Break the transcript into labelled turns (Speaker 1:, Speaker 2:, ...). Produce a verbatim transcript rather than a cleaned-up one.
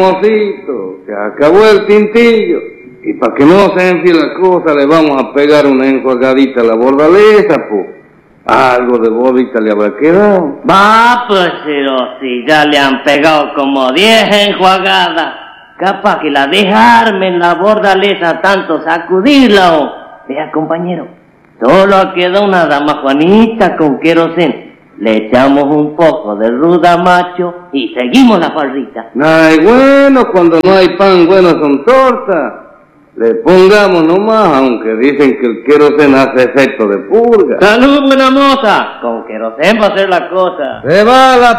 Speaker 1: amorcito, se acabó el tintillo. Y para que no se enfríe la cosa, le vamos a pegar una enjuagadita a la bordaleza, pues. Algo de bolita le habrá quedado.
Speaker 2: Va, pues, pero si ya le han pegado como diez enjuagadas. Capaz que la dejarme en la bordaleza tanto sacudirla, o... Vea, compañero, solo queda una dama Juanita con queroseno. Le echamos un poco de ruda macho y seguimos la farrita.
Speaker 1: Ay, bueno, cuando no hay pan, bueno son tortas. Le pongamos nomás, aunque dicen que el queroseno hace efecto de purga.
Speaker 2: ¡Salud, buena moza! Con queroseno va a ser la cosa.
Speaker 1: Se va la